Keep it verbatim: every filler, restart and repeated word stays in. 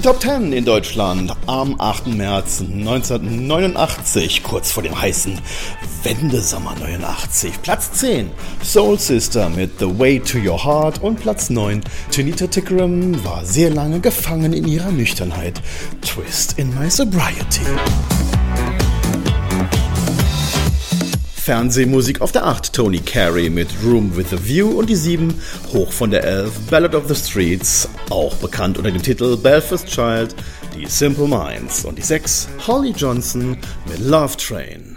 Top zehn in Deutschland am achten März neunzehnhundertneunundachtzig, kurz vor dem heißen Wendesommer neunundachtzig. Platz zehn, Soul Sister mit The Way to Your Heart und Platz neun, Janita Tickerem war sehr lange gefangen in ihrer Nüchternheit. Twist in My Sobriety. Fernsehmusik auf der acht, Tony Carey mit Room with a View und die sieben, hoch von der elf, Ballad of the Streets, auch bekannt unter dem Titel Belfast Child, die Simple Minds und die sechs, Holly Johnson mit Love Train.